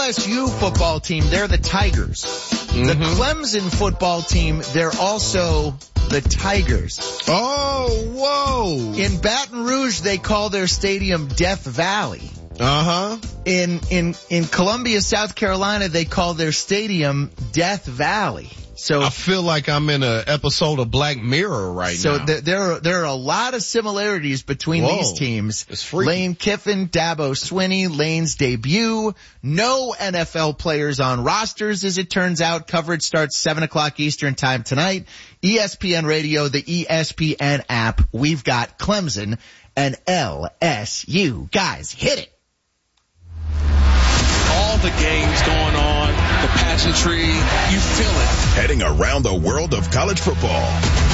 LSU football team, they're the Tigers. The Clemson football team, they're also the Tigers. Oh, whoa. In Baton Rouge, they call their stadium Death Valley. In Columbia, South Carolina, they call their stadium Death Valley. So I feel like I'm in an episode of Black Mirror now. So there are a lot of similarities between these teams. Lane Kiffin, Dabo Swinney, Lane's debut. No NFL players on rosters, as it turns out. Coverage starts 7 o'clock Eastern time tonight. ESPN Radio, the ESPN app. We've got Clemson and LSU. Guys, hit it. All the games going on, the pageantry, you feel it. Heading around the world of college football.